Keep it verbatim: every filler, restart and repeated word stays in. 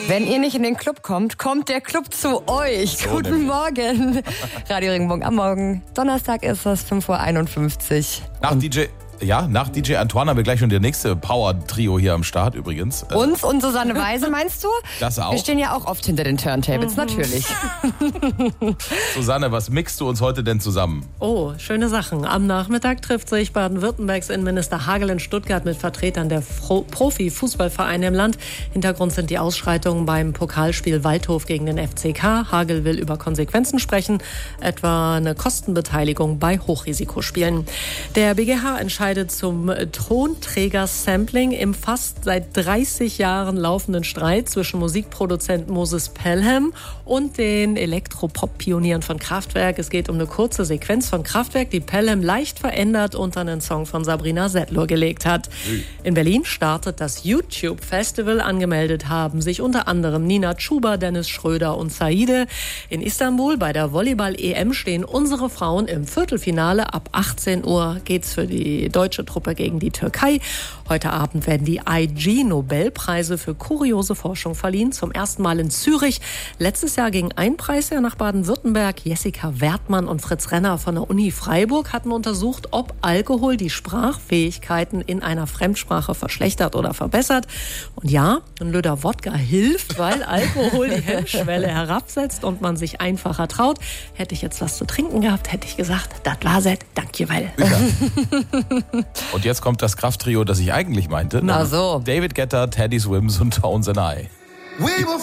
Wenn ihr nicht in den Club kommt, kommt der Club zu euch. So Guten nämlich. Morgen. Radio Regenbogen am Morgen. Donnerstag ist es, fünf Uhr einundfünfzig. Nach D J, ja, nach D J Antoine haben wir gleich schon der nächste Power-Trio hier am Start übrigens. Äh, Uns und Susanne Weise, meinst du? Das auch. Wir stehen ja auch oft hinter den Turntables, natürlich. Susanne, was mixt du uns heute denn zusammen? Oh, schöne Sachen. Am Nachmittag trifft sich Baden-Württembergs Innenminister Hagel in Stuttgart mit Vertretern der Fro- Profi-Fußballvereine im Land. Hintergrund sind die Ausschreitungen beim Pokalspiel Waldhof gegen den F C K. Hagel will über Konsequenzen sprechen, etwa eine Kostenbeteiligung bei Hochrisikospielen. Der B G H entscheidet zum Tonträger-Sampling im fast seit dreißig Jahren laufenden Streit zwischen Musikproduzent Moses Pelham und den Elektropop-Pionieren von Kraftwerk. Es geht um eine kurze Sequenz von Kraftwerk, die Pelham leicht verändert unter einen Song von Sabrina Settler gelegt hat. In Berlin startet das YouTube-Festival. Angemeldet haben sich unter anderem Nina Chuba, Dennis Schröder und Saide. In Istanbul bei der Volleyball-E M stehen unsere Frauen im Viertelfinale. Ab achtzehn Uhr geht's für die deutsche Truppe gegen die Türkei. Heute Abend werden die I G-Nobelpreise für kuriose Forschung verliehen. Zum ersten Mal in Zürich. Letztes Jahr ging ein Preis ja nach Baden-Württemberg. Jessica Wertmann und Fritz Renner von der Uni Freiburg hatten untersucht, ob Alkohol die Sprachfähigkeiten in einer Fremdsprache verschlechtert oder verbessert. Und ja, ein Löder Wodka hilft, weil Alkohol die Hemmschwelle herabsetzt und man sich einfacher traut. Hätte ich jetzt was zu trinken gehabt, hätte ich gesagt, das war's, danke, weil. Ja. Und jetzt kommt das Krafttrio, das ich eigentlich meinte. Na so. David Guetta, Teddy Swims und Tones and I. We were